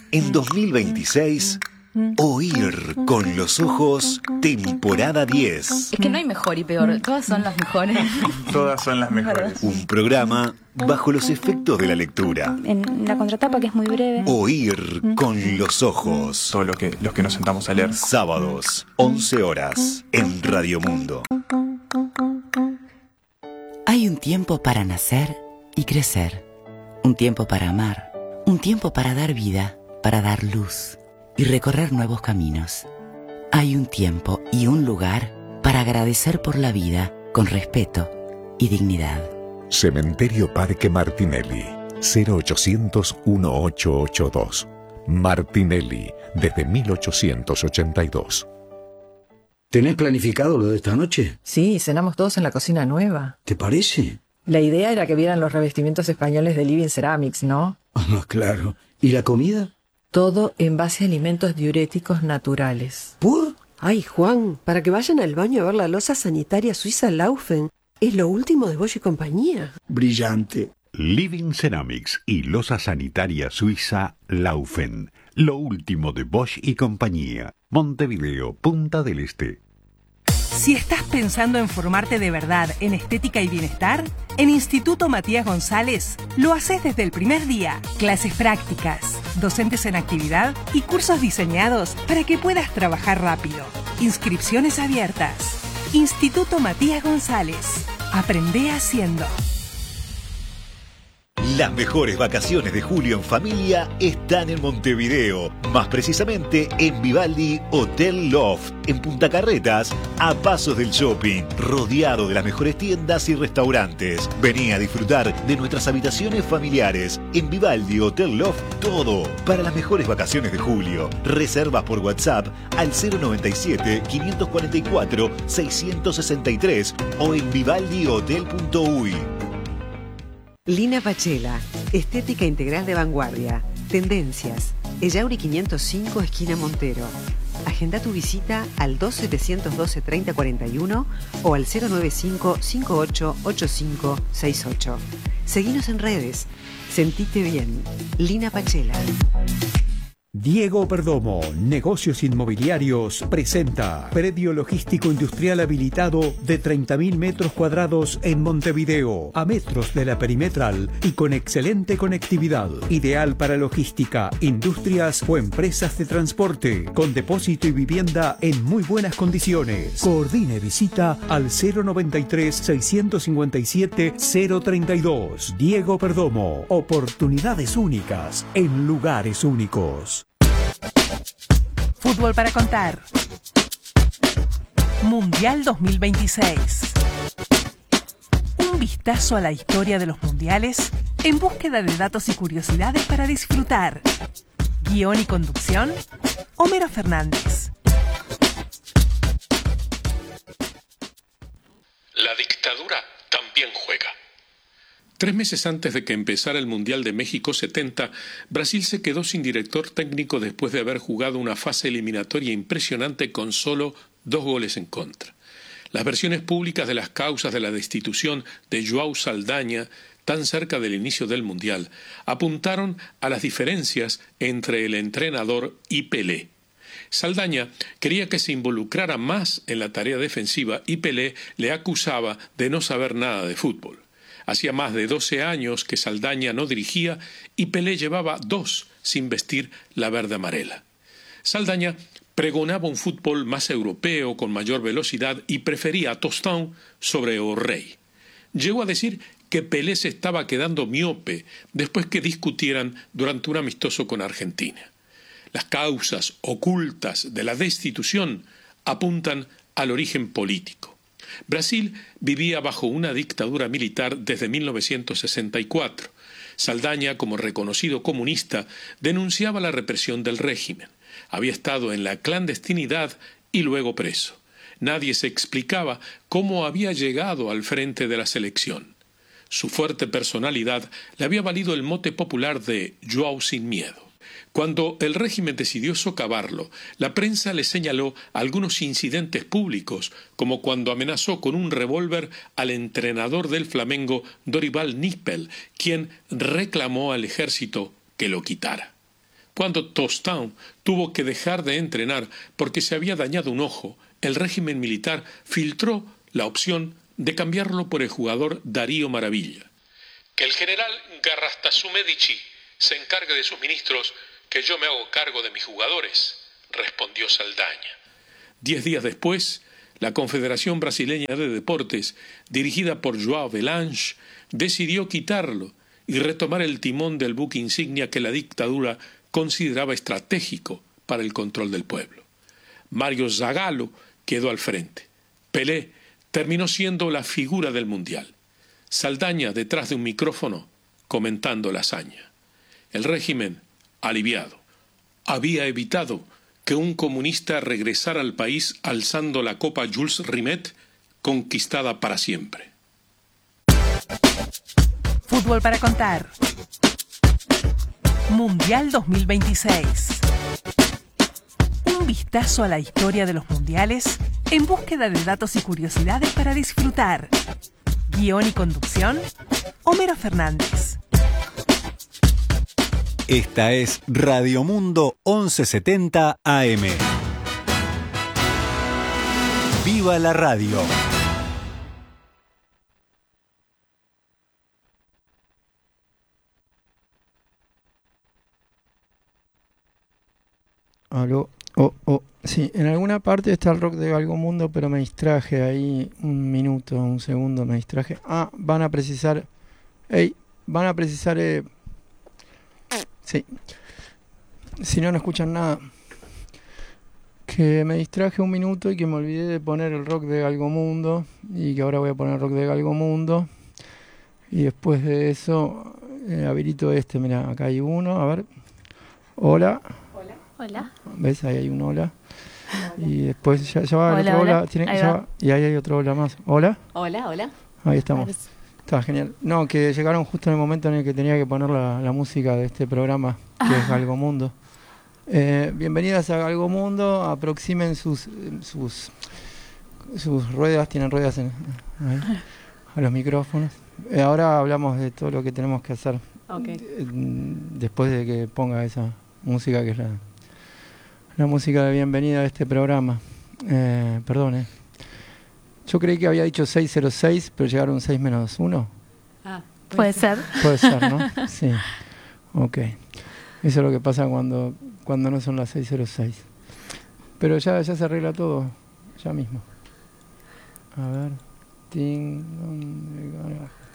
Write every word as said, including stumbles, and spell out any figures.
En dos mil veintiséis, Oír con los ojos, temporada diez. Es que no hay mejor y peor, todas son las mejores. Todas son las mejores. Un programa bajo los efectos de la lectura. En la contratapa, que es muy breve. Oír con los ojos. Todo lo que, los que nos sentamos a leer. Sábados, once horas, en Radio Mundo. Hay un tiempo para nacer y crecer. Un tiempo para amar. Un tiempo para dar vida, para dar luz y recorrer nuevos caminos. Hay un tiempo y un lugar para agradecer por la vida con respeto y dignidad. Cementerio Parque Martinelli, cero ochocientos dieciocho ochenta y dos. Martinelli, desde mil ochocientos ochenta y dos. ¿Tenés planificado lo de esta noche? Sí, cenamos todos en la cocina nueva. ¿Te parece? La idea era que vieran los revestimientos españoles de Living Ceramics, ¿no? Ah, claro. ¿Y la comida? Todo en base a alimentos diuréticos naturales. ¿Por? Ay, Juan, para que vayan al baño a ver la loza sanitaria suiza Laufen. Es lo último de Bosch y compañía. Brillante. Living Ceramics y loza sanitaria suiza Laufen. Lo último de Bosch y compañía. Montevideo, Punta del Este. Si estás pensando en formarte de verdad en estética y bienestar, en Instituto Matías González lo haces desde el primer día. Clases prácticas, docentes en actividad y cursos diseñados para que puedas trabajar rápido. Inscripciones abiertas. Instituto Matías González. Aprende haciendo. Las mejores vacaciones de julio en familia están en Montevideo, más precisamente en Vivaldi Hotel Loft, en Punta Carretas, a pasos del shopping, rodeado de las mejores tiendas y restaurantes. Vení a disfrutar de nuestras habitaciones familiares. En Vivaldi Hotel Loft, todo para las mejores vacaciones de julio. Reservas por WhatsApp al cero noventa y siete, quinientos cuarenta y cuatro, seiscientos sesenta y tres o en vivaldi hotel punto uy. Lina Pachela, estética integral de vanguardia, tendencias, Ellauri quinientos cinco, esquina Montero. Agenda tu visita al dos setecientos doce, treinta cuarenta y uno o al cero noventa y cinco, cincuenta y ocho, ochenta y cinco sesenta y ocho. Seguinos en redes. Sentite bien. Lina Pachela. Diego Perdomo, Negocios Inmobiliarios, presenta predio logístico industrial habilitado de treinta mil metros cuadrados en Montevideo, a metros de la perimetral y con excelente conectividad. Ideal para logística, industrias o empresas de transporte, con depósito y vivienda en muy buenas condiciones. Coordine visita al cero noventa y tres, seiscientos cincuenta y siete, cero treinta y dos. Diego Perdomo, oportunidades únicas en lugares únicos. Fútbol para contar. Mundial dos mil veintiséis. Un vistazo a la historia de los mundiales en búsqueda de datos y curiosidades para disfrutar. Guión y conducción, Homero Fernández. La dictadura también juega. Tres meses antes de que empezara el Mundial de México setenta, Brasil se quedó sin director técnico después de haber jugado una fase eliminatoria impresionante con solo dos goles en contra. Las versiones públicas de las causas de la destitución de João Saldanha, tan cerca del inicio del Mundial, apuntaron a las diferencias entre el entrenador y Pelé. Saldanha quería que se involucrara más en la tarea defensiva y Pelé le acusaba de no saber nada de fútbol. Hacía más de doce años que Saldanha no dirigía y Pelé llevaba dos sin vestir la verde amarela. Saldanha pregonaba un fútbol más europeo, con mayor velocidad, y prefería a Tostão sobre O'Reilly. Llegó a decir que Pelé se estaba quedando miope después que discutieran durante un amistoso con Argentina. Las causas ocultas de la destitución apuntan al origen político. Brasil vivía bajo una dictadura militar desde mil novecientos sesenta y cuatro. Saldanha, como reconocido comunista, denunciaba la represión del régimen. Había estado en la clandestinidad y luego preso. Nadie se explicaba cómo había llegado al frente de la selección. Su fuerte personalidad le había valido el mote popular de João sin miedo. Cuando el régimen decidió socavarlo, la prensa le señaló algunos incidentes públicos, como cuando amenazó con un revólver al entrenador del Flamengo, Dorival Nippel, quien reclamó al ejército que lo quitara. Cuando Tostão tuvo que dejar de entrenar porque se había dañado un ojo, el régimen militar filtró la opción de cambiarlo por el jugador Darío Maravilla. Que el general Garrastazu Medici se encargue de sus ministros, que yo me hago cargo de mis jugadores, respondió Saldaña. Diez días después, la Confederación Brasileña de Deportes, dirigida por João Belange, decidió quitarlo y retomar el timón del buque insignia que la dictadura consideraba estratégico para el control del pueblo. Mario Zagallo quedó al frente. Pelé terminó siendo la figura del Mundial. Saldaña detrás de un micrófono comentando la hazaña. El régimen, aliviado, había evitado que un comunista regresara al país alzando la Copa Jules Rimet, conquistada para siempre. Fútbol para contar. Mundial dos mil veintiséis. Un vistazo a la historia de los mundiales en búsqueda de datos y curiosidades para disfrutar. Guión y conducción, Homero Fernández. Esta es Radio Mundo once setenta A M. ¡Viva la radio! Aló, oh, oh, sí, en alguna parte está el rock de Galgo Mundo, pero me distraje ahí un minuto, un segundo, me distraje. Ah, van a precisar, hey, van a precisar, eh, sí, si no, no escuchan nada, que me distraje un minuto y que me olvidé de poner el rock de Galgo Mundo, y que ahora voy a poner el rock de Galgo Mundo, y después de eso, eh, habilito este, mira, acá hay uno, a ver, hola. Hola. ¿Ves? Ahí hay un hola. Y después ya, ya va hola, el otro hola. hola. Tiene, Ahí ya va. va. Y ahí hay otro hola más. ¿Hola? Hola, hola. Ahí estamos. Está genial. No, que llegaron justo en el momento en el que tenía que poner la, la música de este programa, que es Galgo Mundo. Eh, bienvenidas a Galgo Mundo. Aproximen sus, sus, sus ruedas. Tienen ruedas en, ahí, a los micrófonos. Eh, ahora hablamos de todo lo que tenemos que hacer. Okay. Eh, después de que ponga esa música que es la... La música de bienvenida de este programa. Eh, perdón, eh. Yo creí que había dicho seis cero seis, pero llegaron seis menos uno. Ah, puede ser. Puede ser, ¿no? Sí. Ok. Eso es lo que pasa cuando, cuando no son las seis cero seis. Pero ya, ya se arregla todo, ya mismo. A ver. Ting,